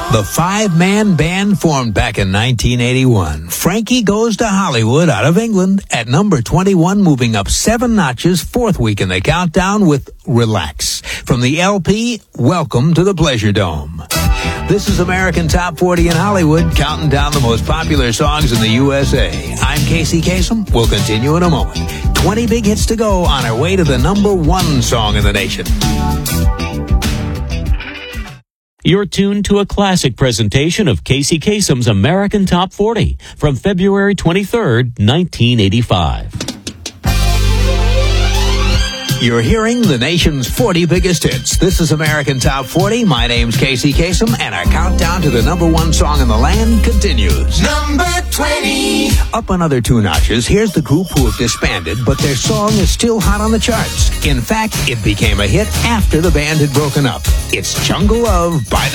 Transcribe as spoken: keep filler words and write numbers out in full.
The five-man band formed back in nineteen eighty-one. Frankie Goes to Hollywood out of England at number twenty-one, moving up seven notches, fourth week in the countdown with Relax. From the L P, Welcome to the Pleasure Dome. This is American Top forty in Hollywood, counting down the most popular songs in the U S A. I'm Casey Kasem. We'll continue in a moment. twenty big hits to go on our way to the number one song in the nation. You're tuned to a classic presentation of Casey Kasem's American Top forty from February twenty-third, nineteen eighty-five. You're hearing the nation's forty biggest hits. This is American Top forty. My name's Casey Kasem, and our countdown to the number one song in the land continues. Number twenty. Up another two notches, here's the group who have disbanded, but their song is still hot on the charts. In fact, it became a hit after the band had broken up. It's Jungle Love by the